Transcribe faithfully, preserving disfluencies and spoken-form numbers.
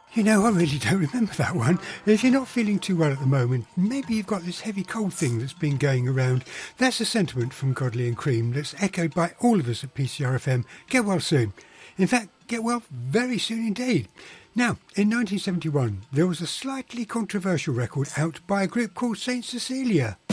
You know, I really don't remember that one. If you're not feeling too well at the moment, maybe you've got this heavy cold thing that's been going around. That's a sentiment from Godley and Cream that's echoed by all of us at P C R F M. Get well soon. In fact, get well very soon indeed. Now, in nineteen seventy-one, there was a slightly controversial record out by a group called Saint Cecilia.